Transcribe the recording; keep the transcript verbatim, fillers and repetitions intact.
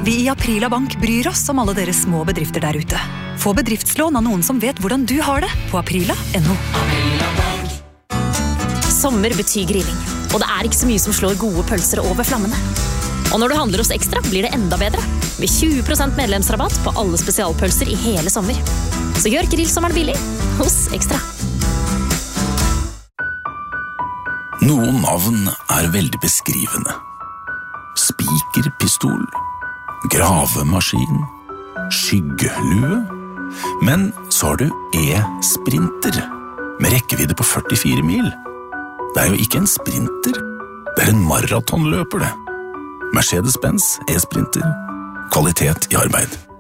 Vi i Aprila Bank bryr oss om alle dere små bedrifter der ute. Få bedriftslån av noen som vet hvordan du har det på aprila punktum no. Sommer betyr grilling, og det er ikke så mye som slår gode pølser over flammene. Og når du handler hos Ekstra, blir det enda bedre. Med tjue prosent medlemsrabatt på alle spesialpølser i hele sommer. Så gjør grillsommeren billig hos Ekstra. Noen navn er veldig beskrivende. Spikerpistol, gravemaskin, skyggelue. Men så har du e-sprinter, med rekkevidde på førtifire mil. Det er jo ikke en sprinter, det er en maratonløper det. Mercedes-Benz e-sprinter, kvalitet i arbeid.